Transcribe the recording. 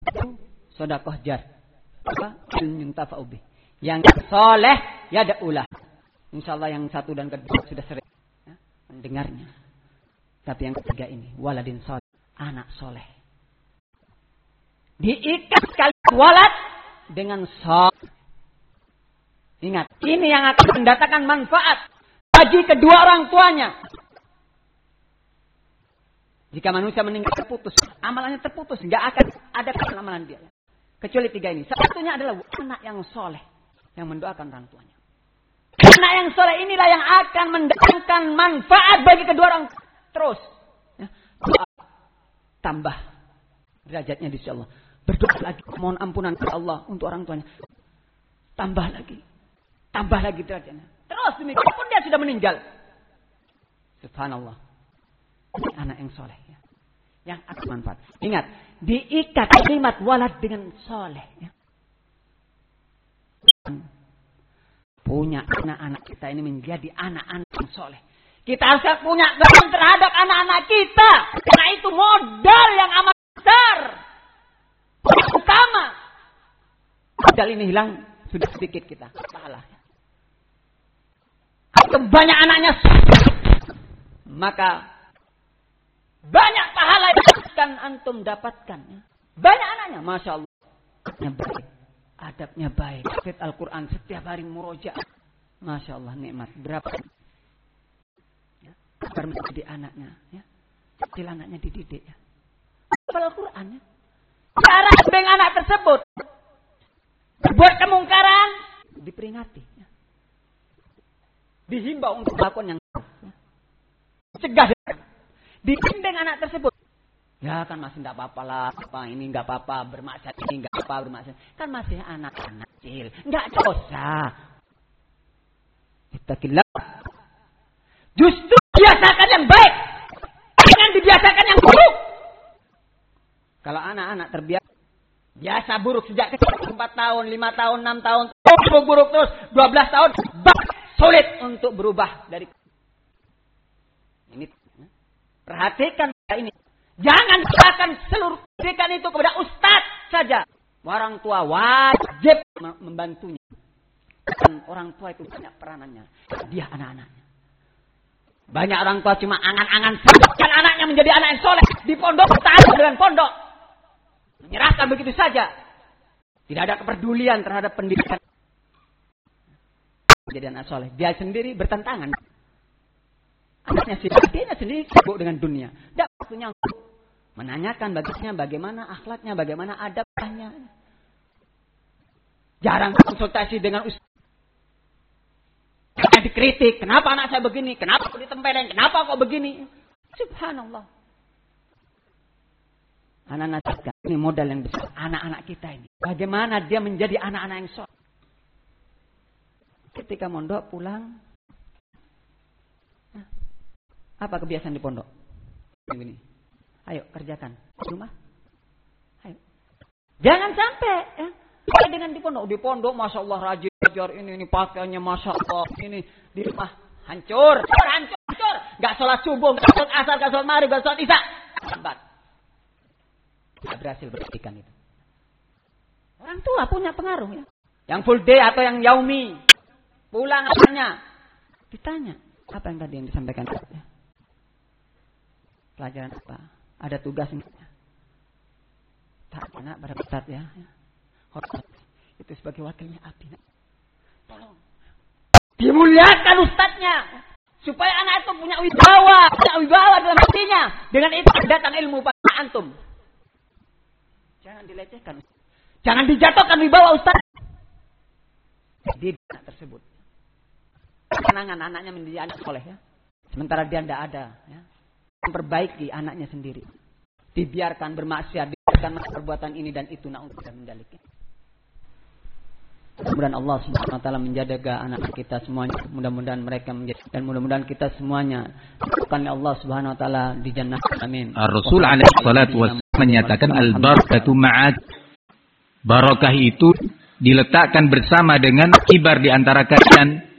sedekah jar. Apa? Ilmu yuntafa'u bih. Yang soleh yad'ulah. Insyaallah yang satu dan kedua sudah sering ya, mendengarnya. Tapi yang ketiga ini, waladin soleh, anak soleh. Diikat sekali walad dengan soleh. Ingat, ini yang akan mendatangkan manfaat bagi kedua orang tuanya. Jika manusia meninggal terputus, amalannya terputus, nggak akan ada amalan dia. Kecuali tiga ini. Satunya adalah anak yang soleh, yang mendoakan orang tuanya. Anak yang soleh inilah yang akan mendatangkan manfaat bagi kedua orang tua. Terus, ya, tambah derajatnya di sisi Allah. Berdoa lagi, mohon ampunan kepada Allah untuk orang tuanya. Tambah lagi derajatnya. Terus demikian pun dia sudah meninggal. Subhanallah. Anak yang soleh ya. Yang akan manfaat. Ingat, diikat kalimat walad dengan soleh ya. Punya anak-anak kita ini menjadi anak-anak yang soleh. Kita harus punya kepedulian terhadap anak-anak kita. Karena itu modal yang amat besar. Utama. Modal ini hilang, sudah sedikit kita. Pahala. Atau banyak anaknya, maka banyak pahala yang akan antum dapatkan. Banyak anaknya, Masya Allah. Adabnya baik. Hafidz Al-Quran setiap hari murojaah. Masya Allah, nikmat. Berapa? Ya, agar menjadi anaknya. Ya. Kecil anaknya dididik. Ya. Hafal Al-Quran. Ya. Cara dengan anak tersebut. Buat kemungkaran. Diperingati. Ya. Dihimbau untuk melakukan yang ya. Cegah. Dibimbing anak tersebut. Ya kan masih tidak apa-apa lah. Apa ini tidak apa-apa. Bermaksiat ini tidak apa-apa. Bermaksiat. Kan masih anak-anak kecil. Tidak dosa. Ittaqillah. Justru biasakan yang baik. Jangan dibiasakan yang buruk. Kalau anak-anak terbiasa. Biasa buruk sejak kecil. 4 tahun, 5 tahun, 6 tahun. Buruk terus. 12 tahun. Sulit untuk berubah dari. Ini. Perhatikan ini. Jangan serahkan seluruh pendidikan itu kepada ustadz saja. Orang tua wajib membantunya. Dan orang tua itu banyak peranannya. Dia anak-anaknya. Banyak orang tua cuma angan-angan saja anaknya menjadi anak yang soleh. Di pondok, taruh dengan pondok. Menyerahkan begitu saja. Tidak ada kepedulian terhadap pendidikan. Menjadi anak soleh. Dia sendiri bertentangan. Anaknya sendiri sibuk dengan dunia. Tidak waktunya untuk menanyakan baginya bagaimana akhlaknya, bagaimana adabnya. Jarang konsultasi dengan ustaz. Jangan dikritik. Kenapa anak saya begini? Kenapa kok ditempelin? Kenapa kok begini? Subhanallah. Anak-anak kita ini modal yang besar. Anak-anak kita ini. Bagaimana dia menjadi anak-anak yang soleh. Ketika mondok pulang. Apa kebiasaan di pondok? Ini. Ayo kerjakan. Di rumah. Ayo. Jangan sampai. Ya. Dengan di pondok. Di pondok Masya Allah rajin. Ini pakaiannya Masya Allah. Ini di rumah. Hancur. Gak sholat subuh. Gak sholat asar. Gak sholat maghrib. Gak sholat isya. Lambat. Gak berhasil berpendidikan itu. Orang tua punya pengaruh ya. Yang full day atau yang yaumi. Pulang asalnya. Ditanya. Apa yang tadi yang disampaikan? Ya. Pelajaran apa? Ada tugas enggak? Tak enak pada ustaz ya. Hormat. Itu sebagai wakilnya abdi. Tolong. Dimuliakan ustaznya. Supaya anak itu punya wibawa dalam hatinya. Dengan itu datang ilmu pada antum. Jangan dilecehkan. Jangan dijatuhkan wibawa ustaz. Di anak tersebut. Kenangan anaknya menjadi anak soleh ya. Sementara dia tidak ada ya. Memperbaiki anaknya sendiri. Dibiarkan bermaksiat, dibiarkan perbuatan ini dan itu na'udzubillah min dzalik. Mudah-mudahan Allah Subhanahu wa taala menjaga anak kita semuanya. Mudah-mudahan mereka menjadi dan mudah-mudahan kita semuanya akan Allah Subhanahu wa taala di jannah. Amin. Rasul alaihi salatu wasallam menyatakan al-barakatu ma'ad. Barakah itu diletakkan bersama dengan kibar di antara kalian.